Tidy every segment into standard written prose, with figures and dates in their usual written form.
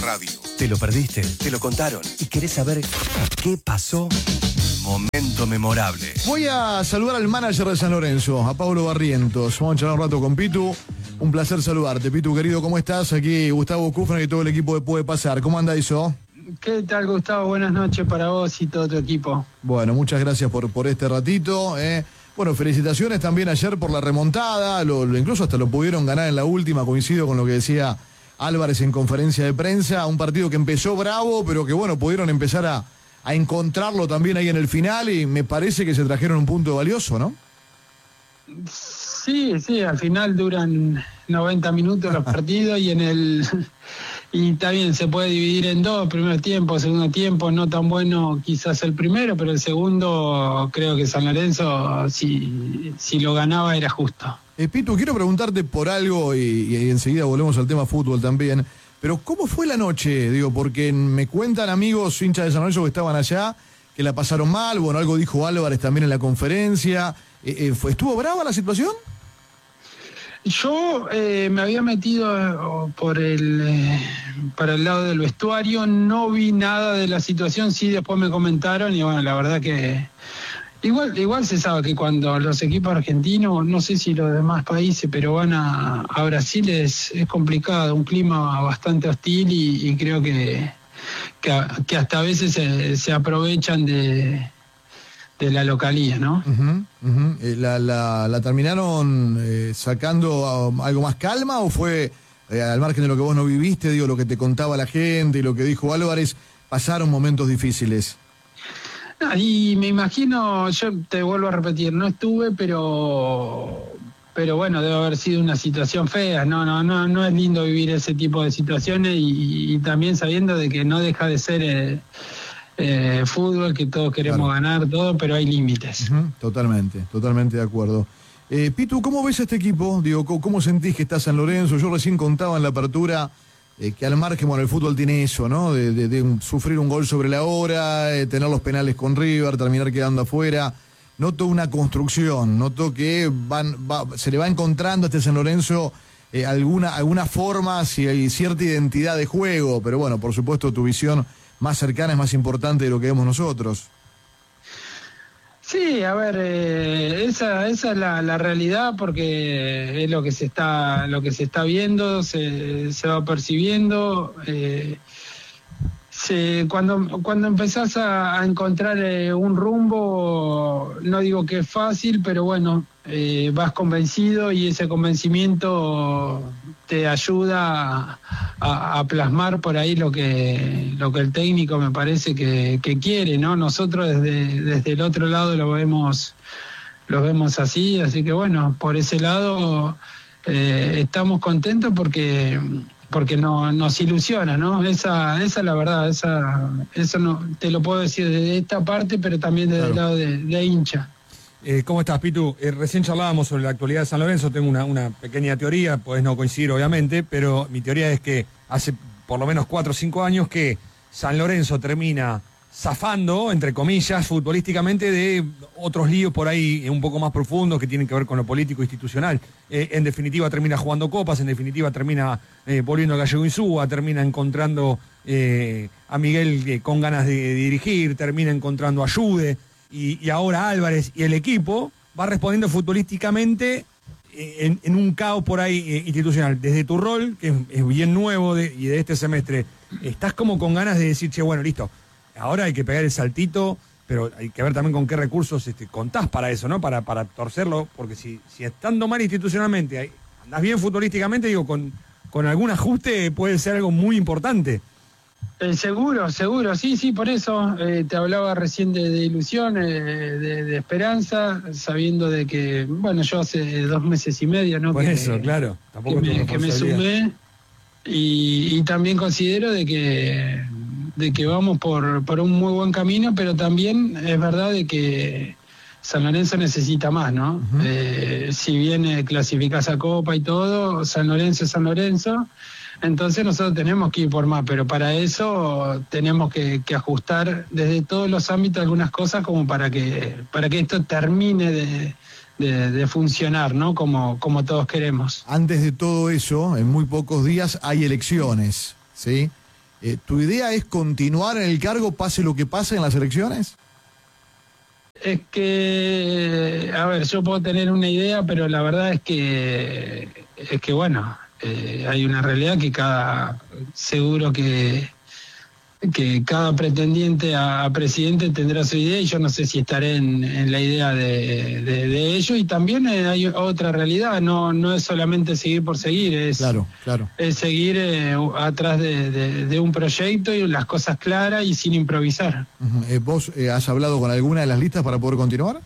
Radio. ¿Te lo perdiste? ¿Te lo contaron? ¿Y querés saber qué pasó? Momento memorable. Voy a saludar al manager de San Lorenzo, a Pablo Barrientos. Vamos a charlar un rato con Pitu. Un placer saludarte. Pitu, querido, ¿cómo estás? Aquí Gustavo Kufner y todo el equipo de Puede Pasar. ¿Cómo anda eso? ¿Qué tal, Gustavo? Buenas noches para vos y todo tu equipo. Bueno, muchas gracias por este ratito. Bueno, felicitaciones también ayer por la remontada. Incluso hasta lo pudieron ganar en la última. Coincido con lo que decía Álvarez en conferencia de prensa. Un partido que empezó bravo, pero que bueno, pudieron empezar a encontrarlo también ahí en el final y me parece que se trajeron un punto valioso, ¿no? Sí, al final duran 90 minutos los partidos y también se puede dividir en dos, primer tiempo, segundo tiempo, no tan bueno quizás el primero, pero el segundo creo que San Lorenzo si lo ganaba era justo. Pitu, quiero preguntarte por algo y enseguida volvemos al tema fútbol también. Pero ¿cómo fue la noche? Digo, porque me cuentan amigos hinchas de San Lorenzo que estaban allá, que la pasaron mal. Bueno, algo dijo Álvarez también en la conferencia. ¿Estuvo brava la situación? Yo me había metido para el lado del vestuario, no vi nada de la situación, sí después me comentaron y bueno, la verdad que igual se sabe que cuando los equipos argentinos, no sé si los demás países, pero van a Brasil es complicado, un clima bastante hostil y creo que hasta a veces se aprovechan de la localía, ¿no? ¿La terminaron sacando algo más calma o fue al margen de lo que vos no viviste, digo, lo que te contaba la gente y lo que dijo Álvarez, pasaron momentos difíciles? Y me imagino, yo te vuelvo a repetir, no estuve, pero bueno, debe haber sido una situación fea. No es lindo vivir ese tipo de situaciones y también sabiendo de que no deja de ser fútbol, que todos queremos ganar todo, pero hay límites. Totalmente de acuerdo. Pitu, ¿cómo ves a este equipo? Digo, ¿cómo sentís que está San Lorenzo? Yo recién contaba en la apertura que al margen, bueno, el fútbol tiene eso, ¿no? De sufrir un gol sobre la hora, tener los penales con River, terminar quedando afuera. Noto una construcción, noto que se le va encontrando a este San Lorenzo alguna forma, si hay cierta identidad de juego, pero bueno, por supuesto tu visión más cercana es más importante de lo que vemos nosotros. Sí, a ver, esa es la realidad porque es lo que se está viendo, se va percibiendo. Cuando empezás a encontrar un rumbo, no digo que es fácil, pero bueno, vas convencido y ese convencimiento te ayuda a plasmar por ahí lo que el técnico me parece que quiere, ¿no? Nosotros desde el otro lado lo vemos así que bueno, por ese lado estamos contentos porque nos ilusiona, ¿no? Esa es la verdad, eso no te lo puedo decir desde esta parte, pero también desde el lado de hincha. ¿Cómo estás, Pitu? Recién charlábamos sobre la actualidad de San Lorenzo, tengo una pequeña teoría, podés no coincidir obviamente, pero mi teoría es que hace por lo menos 4 o 5 años que San Lorenzo termina zafando, entre comillas, futbolísticamente de otros líos por ahí un poco más profundos que tienen que ver con lo político institucional. En definitiva termina jugando copas, en definitiva termina volviendo a Gallego Insúa, termina encontrando a Miguel con ganas de dirigir, termina encontrando a Jude y ahora Álvarez y el equipo va respondiendo futbolísticamente en un caos por ahí institucional. Desde tu rol, que es bien nuevo y de este semestre, estás como con ganas de decir, che, bueno, listo, ahora hay que pegar el saltito, pero hay que ver también con qué recursos contás para eso, ¿no? Para torcerlo, porque si estando mal institucionalmente, andás bien futbolísticamente, digo, con algún ajuste puede ser algo muy importante. Seguro, sí, por eso te hablaba recién de ilusión, de esperanza, sabiendo de que, bueno, yo hace 2 meses y medio, ¿no? Por eso, claro, tampoco que me sumé y también considero de que vamos por un muy buen camino, pero también es verdad de que San Lorenzo necesita más, ¿no? Si bien clasificás a Copa y todo, San Lorenzo es San Lorenzo. Entonces nosotros tenemos que ir por más, pero para eso tenemos que ajustar desde todos los ámbitos algunas cosas como para que esto termine de funcionar, ¿no? Como todos queremos. Antes de todo eso, en muy pocos días hay elecciones, ¿sí? ¿Tu idea es continuar en el cargo pase lo que pase en las elecciones? Es que, a ver, yo puedo tener una idea, pero la verdad es que bueno, hay una realidad que seguro que cada pretendiente a presidente tendrá su idea, y yo no sé si estaré en la idea de ello. Y también hay otra realidad, no es solamente seguir por seguir, es seguir atrás de un proyecto y las cosas claras y sin improvisar. ¿Vos has hablado con alguna de las listas para poder continuar?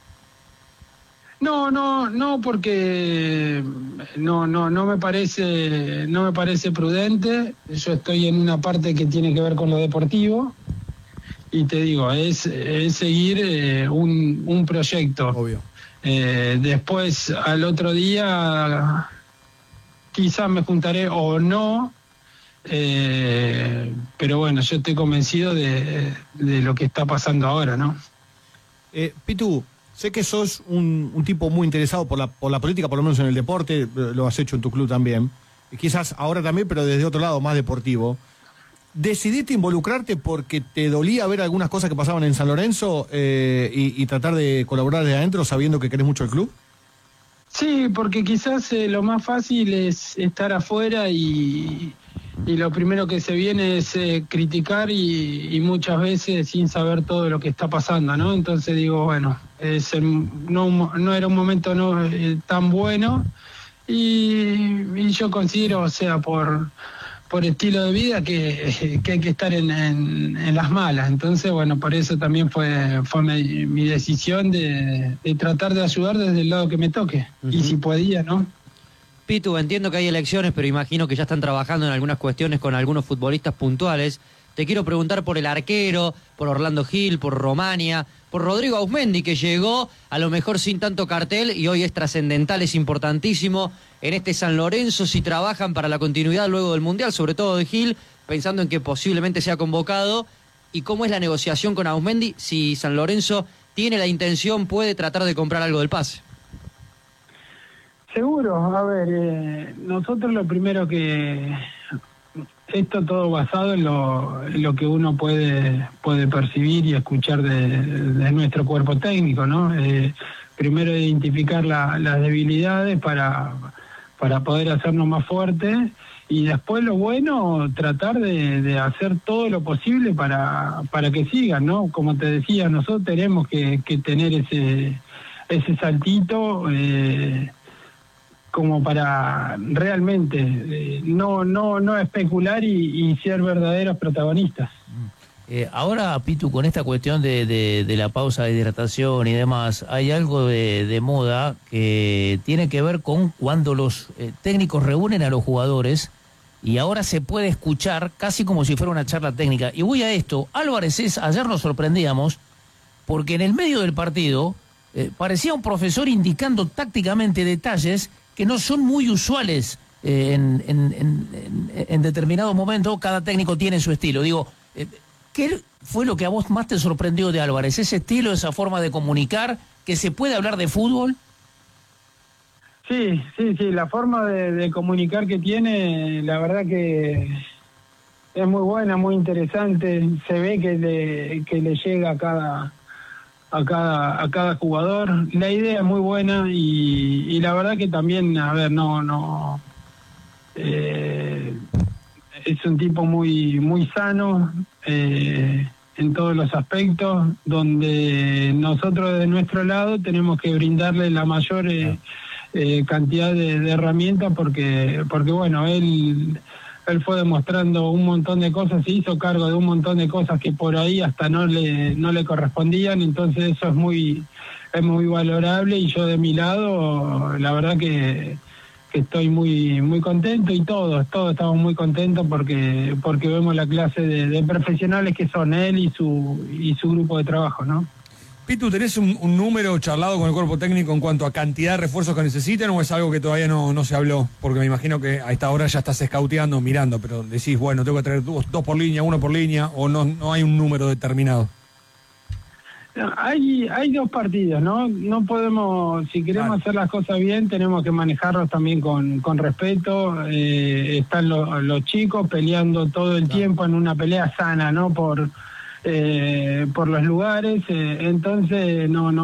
No, porque no me parece prudente. Yo estoy en una parte que tiene que ver con lo deportivo y te digo, es seguir un proyecto. Obvio. Después, al otro día, quizás me juntaré o no, pero bueno, yo estoy convencido de lo que está pasando ahora, ¿no? Pitu, sé que sos un tipo muy interesado por la política, por lo menos en el deporte, lo has hecho en tu club también, quizás ahora también, pero desde otro lado, más deportivo. ¿Decidiste involucrarte porque te dolía ver algunas cosas que pasaban en San Lorenzo y tratar de colaborar desde adentro sabiendo que querés mucho el club? Sí, porque quizás lo más fácil es estar afuera y lo primero que se viene es criticar y muchas veces sin saber todo lo que está pasando, ¿no? Entonces digo, bueno, no era un momento tan bueno y yo considero, o sea, por estilo de vida que hay que estar en las malas. Entonces, bueno, por eso también fue mi decisión de tratar de ayudar desde el lado que me toque. Y si podía, ¿no? Pitu, entiendo que hay elecciones, pero imagino que ya están trabajando en algunas cuestiones con algunos futbolistas puntuales. Te quiero preguntar por el arquero, por Orlando Gil, por Romania, por Rodrigo Auzmendi, que llegó a lo mejor sin tanto cartel y hoy es trascendental, es importantísimo en este San Lorenzo, si trabajan para la continuidad luego del Mundial, sobre todo de Gil, pensando en que posiblemente sea convocado. ¿Y cómo es la negociación con Auzmendi? Si San Lorenzo tiene la intención, puede tratar de comprar algo del pase. Seguro, a ver, nosotros lo primero que... Esto todo basado en lo que uno puede percibir y escuchar de nuestro cuerpo técnico, ¿no? Primero identificar las debilidades para poder hacernos más fuertes, y después lo bueno, tratar de hacer todo lo posible para que sigan, ¿no? Como te decía, nosotros tenemos que tener ese saltito, como para realmente no especular y ser verdaderos protagonistas. Ahora, Pitu, con esta cuestión de la pausa de hidratación y demás, hay algo de moda que tiene que ver con cuando los técnicos reúnen a los jugadores y ahora se puede escuchar casi como si fuera una charla técnica. Y voy a esto, Álvarez ayer nos sorprendíamos porque en el medio del partido parecía un profesor indicando tácticamente detalles que no son muy usuales en determinado momento. Cada técnico tiene su estilo. Digo, ¿qué fue lo que a vos más te sorprendió de Álvarez? ¿Ese estilo, esa forma de comunicar, que se puede hablar de fútbol? Sí, la forma de comunicar que tiene, la verdad que es muy buena, muy interesante. Se ve que le llega a cada jugador. La idea es muy buena y la verdad que también, a ver, es un tipo muy sano en todos los aspectos, donde nosotros de nuestro lado tenemos que brindarle la mayor cantidad de herramientas porque bueno, él fue demostrando un montón de cosas, se hizo cargo de un montón de cosas que por ahí hasta no le correspondían, entonces eso es muy valorable, y yo de mi lado, la verdad que estoy muy contento, y todos estamos muy contentos porque vemos la clase de profesionales que son él y su grupo de trabajo, ¿no? Pitu, ¿tenés un número charlado con el cuerpo técnico en cuanto a cantidad de refuerzos que necesitan, o es algo que todavía no se habló? Porque me imagino que a esta hora ya estás escauteando, mirando, pero decís, bueno, tengo que traer dos por línea, uno por línea, o no hay un número determinado. No, hay dos partidos, ¿no? No podemos, si queremos hacer las cosas bien, tenemos que manejarlos también con respeto. Están los chicos peleando todo el tiempo en una pelea sana, ¿no? Por los lugares, entonces no